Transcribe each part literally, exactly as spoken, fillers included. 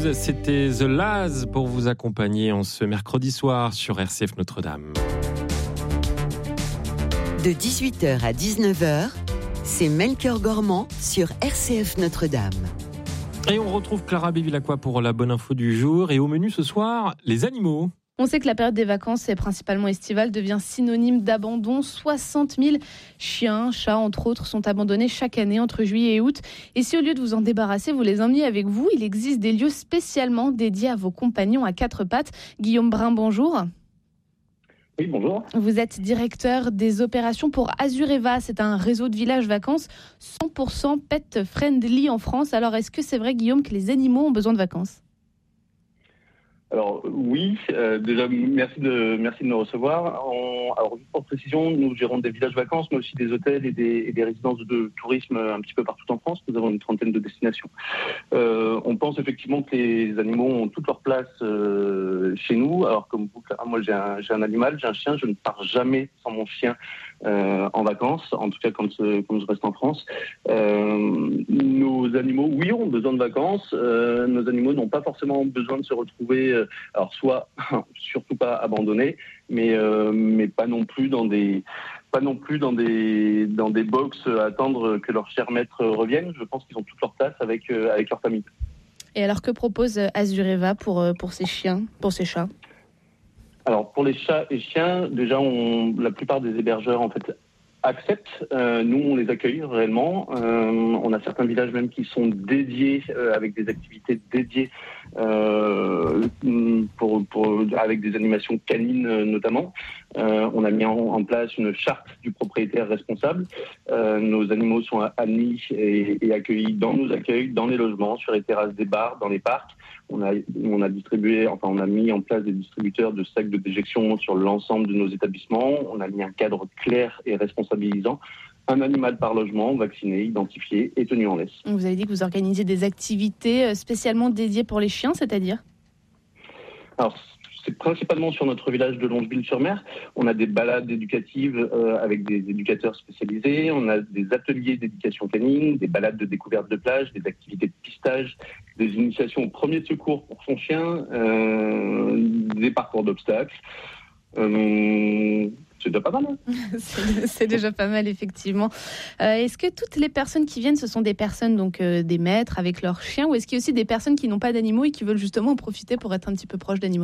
Blues, c'était The Laz pour vous accompagner en ce mercredi soir sur R C F Notre-Dame. De dix-huit heures à dix-neuf heures, c'est Melchior Gormand sur R C F Notre-Dame. Et on retrouve Clara Bévilacqua pour la bonne info du jour. Et au menu ce soir, les animaux. On sait que la période des vacances, et principalement estivale, devient synonyme d'abandon. soixante mille chiens, chats, entre autres, sont abandonnés chaque année entre juillet et août. Et si au lieu de vous en débarrasser, vous les emmenez avec vous, il existe des lieux spécialement dédiés à vos compagnons à quatre pattes. Guillaume Brun, bonjour. Oui, bonjour. Vous êtes directeur des opérations pour Azureva. C'est un réseau de villages vacances cent pour cent pet friendly en France. Alors, est-ce que c'est vrai, Guillaume, que les animaux ont besoin de vacances ? Alors oui, euh, déjà merci de merci de nous recevoir. On, alors juste pour précision, nous gérons des villages vacances, mais aussi des hôtels et des, et des résidences de tourisme un petit peu partout en France. Nous avons une trentaine de destinations. Euh, on pense effectivement que les animaux ont toute leur place euh, chez nous. Alors comme vous, moi j'ai un, j'ai un animal, j'ai un chien, je ne pars jamais sans mon chien euh, en vacances, en tout cas quand, quand je reste en France. Euh, nos animaux, oui, ont besoin de vacances. Euh, nos animaux n'ont pas forcément besoin de se retrouver euh, alors soit surtout pas abandonnés, mais euh, mais pas non plus dans des pas non plus dans des dans des box à attendre que leur cher maître revienne. Je pense qu'ils ont toute leur place avec euh, avec leur famille. Et alors que propose Azureva pour pour ces chiens, pour ces chats ? Alors pour les chats et chiens, déjà on la plupart des hébergeurs en fait acceptent. Euh, nous, on les accueille réellement. Euh, on a certains villages même qui sont dédiés, euh, avec des activités dédiées, euh, pour, pour, avec des animations canines euh, notamment. Euh, on a mis en, en place une charte du propriétaire responsable. Euh, nos animaux sont admis et, et accueillis dans nos accueils, dans les logements, sur les terrasses des bars, dans les parcs. On a, on a distribué, enfin, on a mis en place des distributeurs de sacs de déjection sur l'ensemble de nos établissements. On a mis un cadre clair et responsabilisant. Un animal par logement, vacciné, identifié et tenu en laisse. Vous avez dit que vous organisez des activités spécialement dédiées pour les chiens, c'est-à-dire ? Alors, c'est principalement sur notre village de Longeville-sur-Mer. On a des balades éducatives euh, avec des éducateurs spécialisés. On a des ateliers d'éducation canine, des balades de découverte de plage, des activités de pistage, des initiations au premier secours pour son chien, euh, des parcours d'obstacles. Euh, c'est déjà pas mal. Hein c'est, c'est déjà pas mal, effectivement. Euh, est-ce que toutes les personnes qui viennent, ce sont des personnes, donc euh, des maîtres avec leurs chiens, ou est-ce qu'il y a aussi des personnes qui n'ont pas d'animaux et qui veulent justement en profiter pour être un petit peu proches d'animaux ?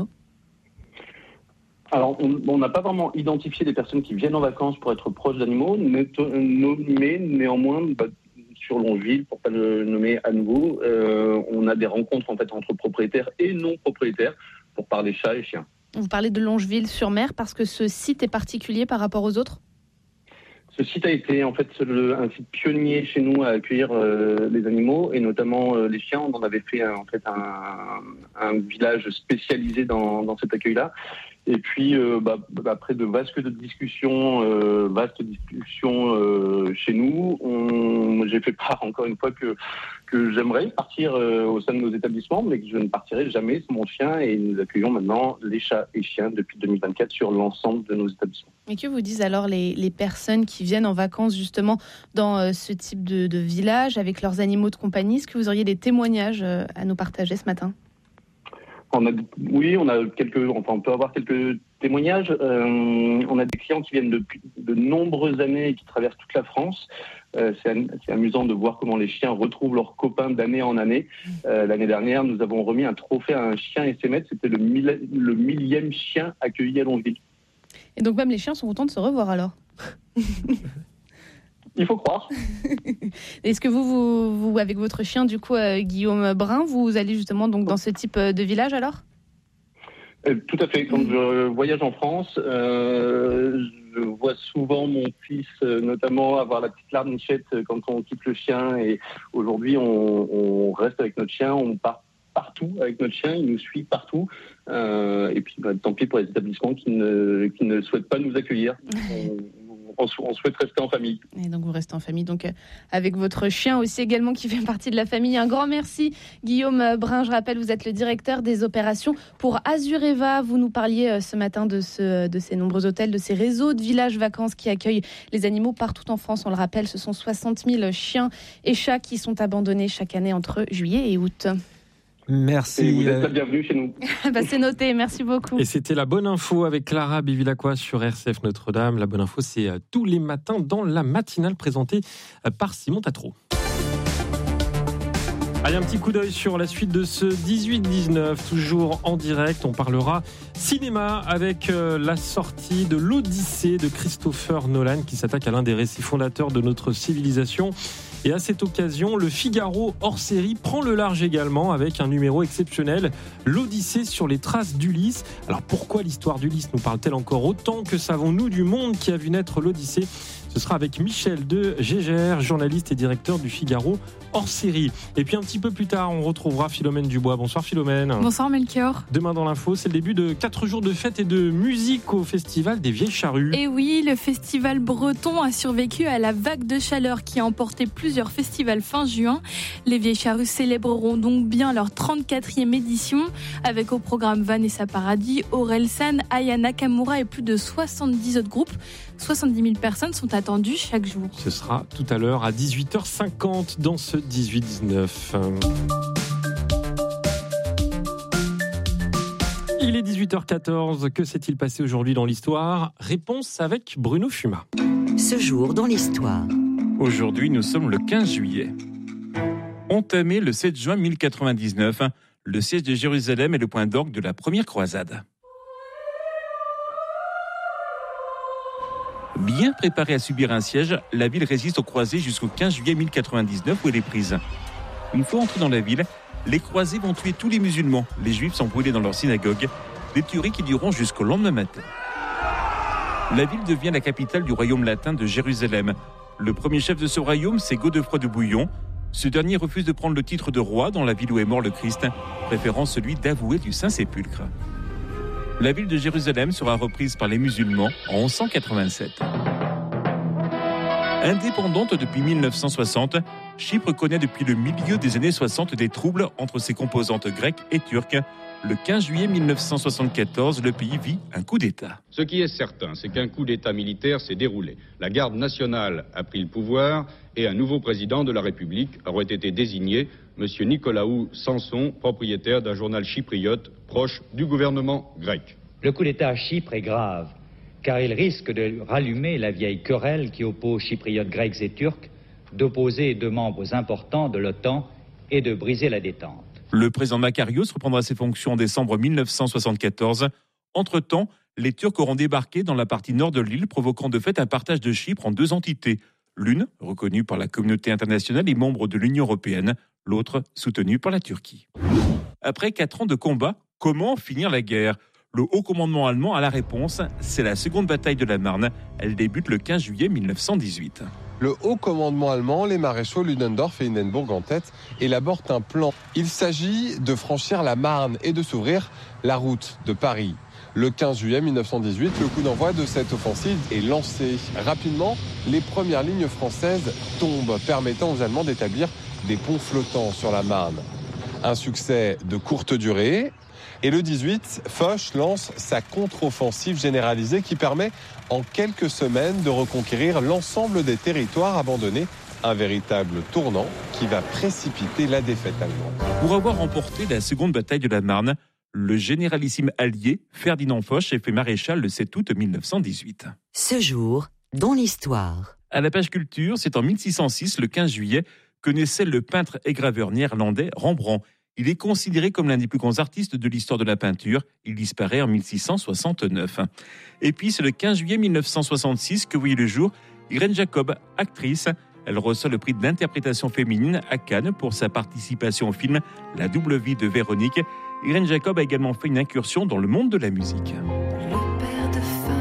Alors, on n'a pas vraiment identifié des personnes qui viennent en vacances pour être proches d'animaux, mais, mais néanmoins, bah, sur Longeville, pour pas le nommer à nouveau, euh, on a des rencontres en fait entre propriétaires et non propriétaires pour parler chats et chiens. Vous parlez de Longeville-sur-Mer parce que ce site est particulier par rapport aux autres ? Ce site a été en fait le, un site pionnier chez nous à accueillir euh, les animaux et notamment euh, les chiens. On en avait fait en fait un, un village spécialisé dans, dans cet accueil-là. Et puis, euh, bah, après de vastes discussions, euh, vastes discussions euh, chez nous, on, j'ai fait part encore une fois que, que j'aimerais partir euh, au sein de nos établissements, mais que je ne partirai jamais sans mon chien. Et nous accueillons maintenant les chats et chiens depuis deux mille vingt-quatre sur l'ensemble de nos établissements. Et que vous disent alors les, les personnes qui viennent en vacances justement dans euh, ce type de, de village avec leurs animaux de compagnie ? Est-ce que vous auriez des témoignages euh, à nous partager ce matin ? On a, oui, on a quelques, enfin, on peut avoir quelques témoignages. Euh, on a des clients qui viennent depuis de nombreuses années et qui traversent toute la France. Euh, c'est, c'est amusant de voir comment les chiens retrouvent leurs copains d'année en année. Euh, l'année dernière, nous avons remis un trophée à un chien et ses maîtres. C'était le, mille, le millième chien accueilli à Longeville. Et donc même les chiens sont contents de se revoir alors. Il faut croire. Est-ce que vous, vous, vous, avec votre chien, du coup, euh, Guillaume Brun, vous allez justement donc dans ce type de village alors ? euh, Tout à fait. Quand je voyage en France, euh, je vois souvent mon fils, euh, notamment, avoir la petite larmichette quand on quitte le chien. Et aujourd'hui, on, on reste avec notre chien, on part partout avec notre chien, il nous suit partout. Euh, et puis, bah, tant pis pour les établissements qui ne, qui ne souhaitent pas nous accueillir. On, On, on souhaite rester en famille. Et donc vous restez en famille, donc euh, avec votre chien aussi également qui fait partie de la famille. Un grand merci Guillaume Brun. Je rappelle, vous êtes le directeur des opérations pour Azureva. Vous nous parliez euh, ce matin de, ce, de ces nombreux hôtels, de ces réseaux de villages vacances qui accueillent les animaux partout en France. On le rappelle, ce sont soixante mille chiens et chats qui sont abandonnés chaque année entre juillet et août. Merci. Et vous êtes la bienvenue chez nous. bah, c'est noté, merci beaucoup. Et c'était la bonne info avec Clara Bevilacqua sur R C F Notre-Dame. La bonne info, c'est tous les matins dans la matinale présentée par Simon Tatro. Allez, un petit coup d'œil sur la suite de ce dix-huit dix-neuf, toujours en direct. On parlera cinéma avec la sortie de l'Odyssée de Christopher Nolan qui s'attaque à l'un des récits fondateurs de notre civilisation. Et à cette occasion, le Figaro hors série prend le large également avec un numéro exceptionnel, l'Odyssée sur les traces d'Ulysse. Alors pourquoi l'histoire d'Ulysse nous parle-t-elle encore autant que savons-nous du monde qui a vu naître l'Odyssée ? Ce sera avec Michel de Gégère, journaliste et directeur du Figaro hors série. Et puis un petit peu plus tard, on retrouvera Philomène Dubois. Bonsoir Philomène. Bonsoir Melchior. Demain dans l'info, c'est le début de quatre jours de fête et de musique au Festival des Vieilles Charrues. Et oui, le festival breton a survécu à la vague de chaleur qui a emporté plusieurs festivals fin juin. Les Vieilles Charrues célébreront donc bien leur trente-quatrième édition avec au programme Vanessa Paradis, Orelsan, Aya Nakamura et plus de soixante-dix autres groupes. soixante-dix mille personnes sont attendues chaque jour. Ce sera tout à l'heure à dix-huit heures cinquante dans ce dix-huit dix-neuf. Il est dix-huit heures quatorze. Que s'est-il passé aujourd'hui dans l'histoire ? Réponse avec Bruno Fuma. Ce jour dans l'histoire. Aujourd'hui, nous sommes le quinze juillet. Entamé le sept juin mille quatre-vingt-dix-neuf, le siège de Jérusalem est le point d'orgue de la première croisade. Bien préparée à subir un siège, la ville résiste aux croisés jusqu'au quinze juillet mille quatre-vingt-dix-neuf où elle est prise. Une fois entrés dans la ville, les croisés vont tuer tous les musulmans. Les juifs sont brûlés dans leur synagogue, des tueries qui dureront jusqu'au lendemain matin. La ville devient la capitale du royaume latin de Jérusalem. Le premier chef de ce royaume, c'est Godefroy de Bouillon. Ce dernier refuse de prendre le titre de roi dans la ville où est mort le Christ, préférant celui d'avoué du Saint-Sépulcre. La ville de Jérusalem sera reprise par les musulmans en onze cent quatre-vingt-sept. Indépendante depuis mille neuf cent soixante, Chypre connaît depuis le milieu des années soixante des troubles entre ses composantes grecques et turques. Le quinze juillet mille neuf cent soixante-quatorze, le pays vit un coup d'État. Ce qui est certain, c'est qu'un coup d'État militaire s'est déroulé. La garde nationale a pris le pouvoir et un nouveau président de la République aurait été désigné, M. Nicolaou Sanson, propriétaire d'un journal chypriote proche du gouvernement grec. Le coup d'État à Chypre est grave, car il risque de rallumer la vieille querelle qui oppose chypriotes grecs et turcs, d'opposer deux membres importants de l'OTAN et de briser la détente. Le président Makarios reprendra ses fonctions en décembre mille neuf cent soixante-quatorze. Entre-temps, les Turcs auront débarqué dans la partie nord de l'île, provoquant de fait un partage de Chypre en deux entités. L'une, reconnue par la communauté internationale et membre de l'Union européenne, l'autre, soutenue par la Turquie. Après quatre ans de combat, comment finir la guerre ? Le haut commandement allemand a la réponse, c'est la seconde bataille de la Marne. Elle débute le quinze juillet mille neuf cent dix-huit. Le haut commandement allemand, les maréchaux Ludendorff et Hindenburg en tête, élaborent un plan. Il s'agit de franchir la Marne et de s'ouvrir la route de Paris. Le quinze juillet mille neuf cent dix-huit, le coup d'envoi de cette offensive est lancé. Rapidement, les premières lignes françaises tombent, permettant aux Allemands d'établir des ponts flottants sur la Marne. Un succès de courte durée. Et le dix-huit, Foch lance sa contre-offensive généralisée qui permet en quelques semaines de reconquérir l'ensemble des territoires abandonnés. Un véritable tournant qui va précipiter la défaite allemande. Pour avoir remporté la seconde bataille de la Marne, le généralissime allié Ferdinand Foch est fait maréchal le sept août mille neuf cent dix-huit. Ce jour, dans l'histoire. À la page culture, c'est en mille six cent six, le quinze juillet, que naissait le peintre et graveur néerlandais Rembrandt. Il est considéré comme l'un des plus grands artistes de l'histoire de la peinture. Il disparaît en mille six cent soixante-neuf. Et puis, c'est le quinze juillet mille neuf cent soixante-six que voyait le jour Irène Jacob, actrice. Elle reçoit le prix d'interprétation féminine à Cannes pour sa participation au film La double vie de Véronique. Irène Jacob a également fait une incursion dans le monde de la musique. Le père de femme.